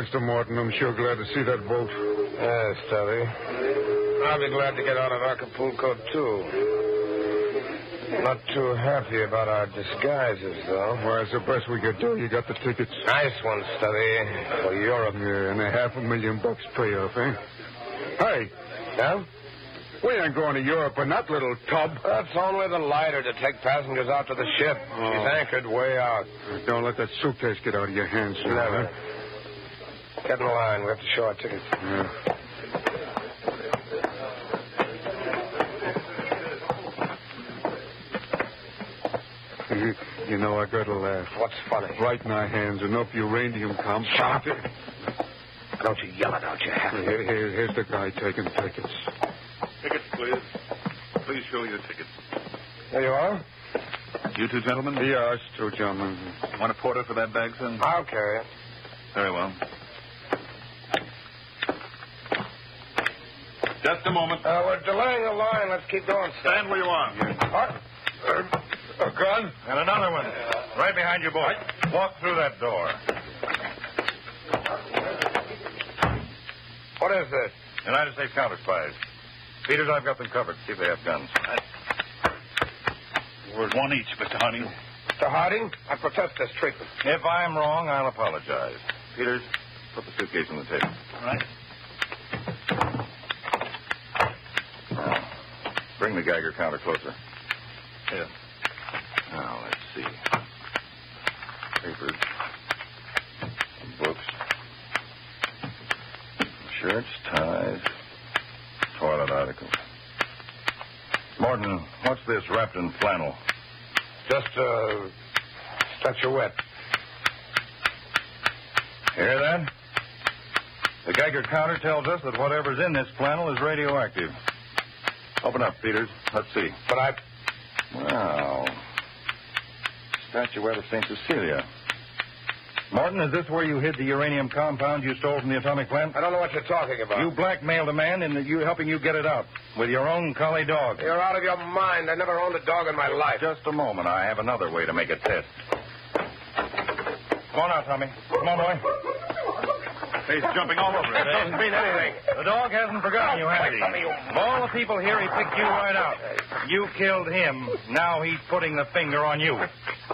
Mr. Morton. I'm sure glad to see that boat. Yes, Stubby. I'll be glad to get out of Acapulco, too. Not too happy about our disguises, though. Well, it's the best we could do. You got the tickets. Nice one, Stubby. For Europe. Yeah, and $500,000 payoff, eh? Hey. Yeah? We ain't going to Europe in that little tub. That's only the lighter to take passengers out to the ship. She's anchored way out. Don't let that suitcase get out of your hands. Never. Get in line. We have to show our tickets. Yeah. You know, I got to laugh. What's funny? Right in our hands, enough uranium compound. Shut up. Don't you yell it out your hat. Here's the guy taking tickets. Tickets, please. Please show your tickets. There you are. You two gentlemen? Yeah, us two gentlemen. Want a porter for that bag, son? I'll carry it. Very well. Just a moment. We're delaying the line. Let's keep going. Stand where you are. What? A gun? And another one. Right behind your boy. Walk through that door. What is this? United States counter spies. Peters, I've got them covered. See if they have guns. Word one each, Mr. Harding. Mr. Harding, I protest this treatment. If I'm wrong, I'll apologize. Peters, put the suitcase on the table. All right. Now, bring the Geiger counter closer. Here. Now, let's see. Papers. Some books. Shirts, ties, toilet articles. Morton, what's this wrapped in flannel? Just a statuette. Hear that? The Geiger counter tells us that whatever's in this flannel is radioactive. Open up, Peters. Let's see. But I... Wow. Statuette of St. Cecilia. Morton, is this where you hid the uranium compound you stole from the atomic plant? I don't know what you're talking about. You blackmailed a man into helping you get it out with your own collie dog. You're out of your mind. I never owned a dog in my life. Just a moment. I have another way to make a test. Come on out, Tommy. Come on, boy. He's jumping all over it. That doesn't mean anything. The dog hasn't forgotten you, has he? Of all the people here, he picked you right out. You killed him. Now he's putting the finger on you.